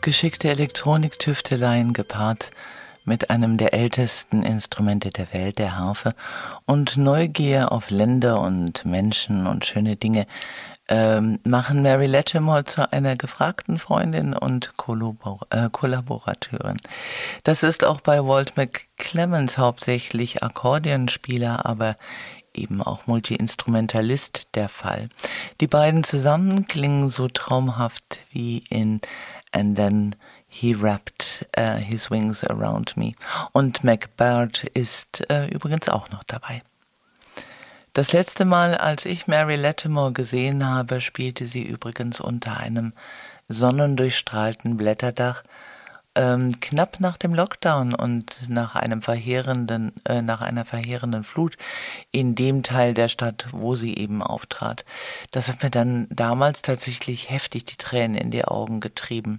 Geschickte Elektroniktüfteleien gepaart mit einem der ältesten Instrumente der Welt, der Harfe, und Neugier auf Länder und Menschen und schöne Dinge machen Mary Latimore zu einer gefragten Freundin und Kollaborateurin. Das ist auch bei Walt McClemmons hauptsächlich Akkordeonspieler, aber eben auch Multi-Instrumentalist der Fall. Die beiden zusammen klingen so traumhaft wie in And Then He Wrapped His Wings Around Me. Und Mac Baird ist übrigens auch noch dabei. Das letzte Mal, als ich Mary Latimore gesehen habe, spielte sie übrigens unter einem sonnendurchstrahlten Blätterdach, knapp nach dem Lockdown und nach einer verheerenden Flut in dem Teil der Stadt, wo sie eben auftrat. Das hat mir dann damals tatsächlich heftig die Tränen in die Augen getrieben.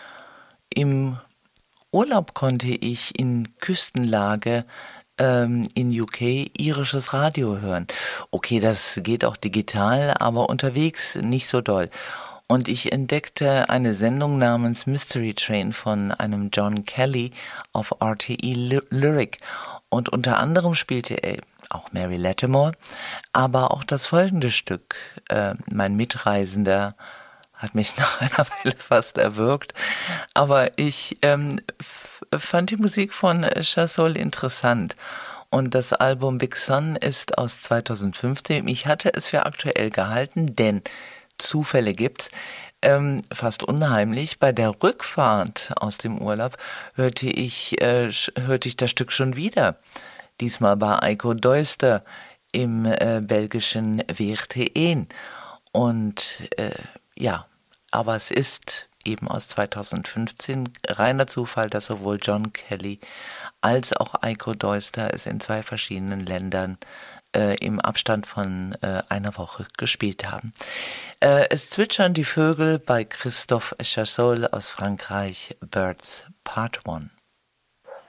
Im Urlaub konnte ich in Küstenlage in UK irisches Radio hören. Okay, das geht auch digital, aber unterwegs nicht so doll. Und ich entdeckte eine Sendung namens Mystery Train von einem John Kelly auf RTE Lyric. Und unter anderem spielte er auch Mary Latimore, aber auch das folgende Stück, mein Mitreisender, hat mich nach einer Weile fast erwürgt. Aber ich fand die Musik von Chassaul interessant. Und das Album Big Sun ist aus 2015. Ich hatte es für aktuell gehalten, denn Zufälle gibt's. Fast unheimlich. Bei der Rückfahrt aus dem Urlaub hörte ich das Stück schon wieder. Diesmal bei Eiko Deuster im belgischen WRT1. Und ja, aber es ist eben aus 2015 reiner Zufall, dass sowohl John Kelly als auch Eiko Deuster es in 2 verschiedenen Ländern im Abstand von einer Woche gespielt haben. Es zwitschern die Vögel bei Christophe Chassaul aus Frankreich, Birds Part 1.